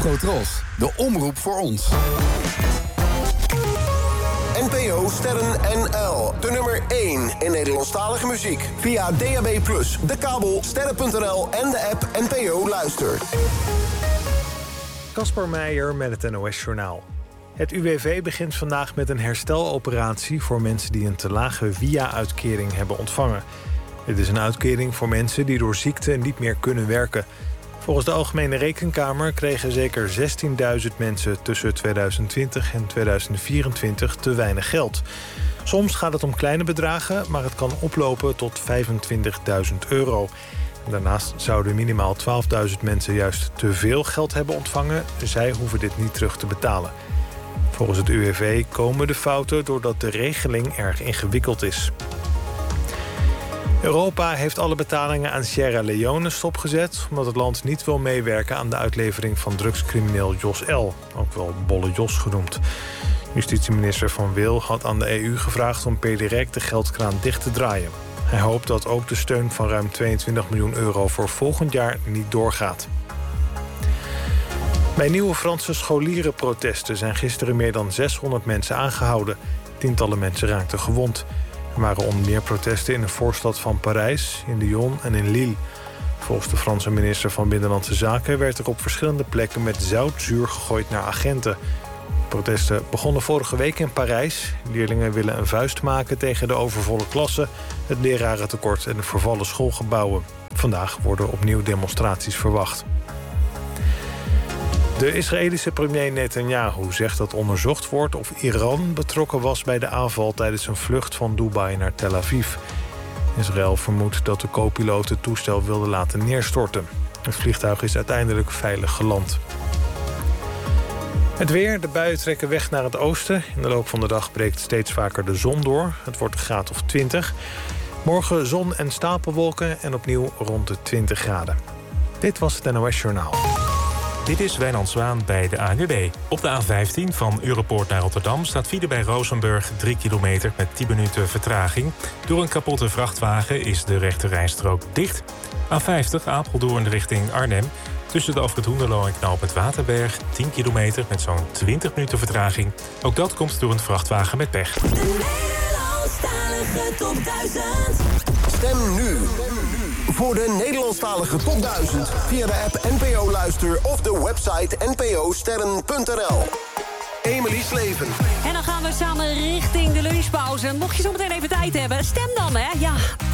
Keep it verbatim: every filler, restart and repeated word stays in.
Afrotros, de omroep voor ons. N P O Sterren N L, de nummer één in Nederlandstalige muziek. Via D A B plus, de kabel, sterren punt n l en de app N P O Luister. Casper Meijer met het N O S-journaal. Het U W V begint vandaag met een hersteloperatie voor mensen die een te lage W I A-uitkering hebben ontvangen. Dit is een uitkering voor mensen die door ziekte niet meer kunnen werken. Volgens de Algemene Rekenkamer kregen zeker zestienduizend mensen tussen tweeduizend twintig en tweeduizend vierentwintig te weinig geld. Soms gaat het om kleine bedragen, maar het kan oplopen tot vijfentwintigduizend euro. Daarnaast zouden minimaal twaalfduizend mensen juist te veel geld hebben ontvangen. Zij hoeven dit niet terug te betalen. Volgens het U W V komen de fouten doordat de regeling erg ingewikkeld is. Europa heeft alle betalingen aan Sierra Leone stopgezet, omdat het land niet wil meewerken aan de uitlevering van drugscrimineel Jos L., ook wel Bolle Jos genoemd. Justitieminister Van Wil had aan de E U gevraagd om per direct de geldkraan dicht te draaien. Hij hoopt dat ook de steun van ruim tweeëntwintig miljoen euro voor volgend jaar niet doorgaat. Bij nieuwe Franse scholierenprotesten zijn gisteren meer dan zeshonderd mensen aangehouden. Tientallen mensen raakten gewond. Er waren onder meer protesten in de voorstad van Parijs, in Lyon en in Lille. Volgens de Franse minister van Binnenlandse Zaken werd er op verschillende plekken met zoutzuur gegooid naar agenten. De protesten begonnen vorige week in Parijs. Leerlingen willen een vuist maken tegen de overvolle klassen, het lerarentekort en de vervallen schoolgebouwen. Vandaag worden opnieuw demonstraties verwacht. De Israëlische premier Netanyahu zegt dat onderzocht wordt of Iran betrokken was bij de aanval tijdens een vlucht van Dubai naar Tel Aviv. Israël vermoedt dat de co-piloot het toestel wilde laten neerstorten. Het vliegtuig is uiteindelijk veilig geland. Het weer, de buien trekken weg naar het oosten. In de loop van de dag breekt steeds vaker de zon door. Het wordt een graad of twintig. Morgen zon en stapelwolken en opnieuw rond de twintig graden. Dit was het N O S Journaal. Dit is Wijnand Zwaan bij de A N W B. Op de A vijftien van Europoort naar Rotterdam staat file bij Rozenburg drie kilometer met tien minuten vertraging. Door een kapotte vrachtwagen is de rechterrijstrook dicht. A vijftig Apeldoorn richting Arnhem. Tussen de afrit Hoenderloo en knooppunt Waterberg tien kilometer met zo'n twintig minuten vertraging. Ook dat komt door een vrachtwagen met pech. De Nederlandstalige top duizend. Stem nu voor de Nederlandstalige top duizend via de app N P O Luister of de website n p o sterren punt n l. Emily Sleven. En dan gaan we samen richting de lunchpauze. Mocht je zo meteen even tijd hebben, stem dan, hè. Ja,